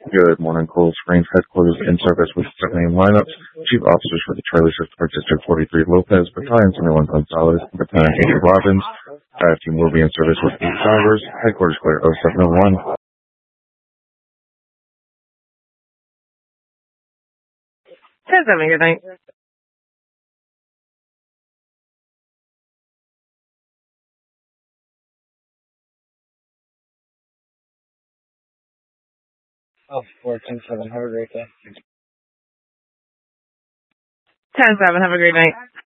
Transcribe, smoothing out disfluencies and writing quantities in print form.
Good morning, Cold Springs headquarters in service with 7 a.m. lineups. Chief officers for the Charlie Park District 43 Lopez, Battalion 71 Gonzalez, Battalion Agent Robbins. Team will be in service with 8 drivers. Headquarters clear 0701. 10-7, good night. Oh, 410-7. Have a great day. 10-7, have a great night.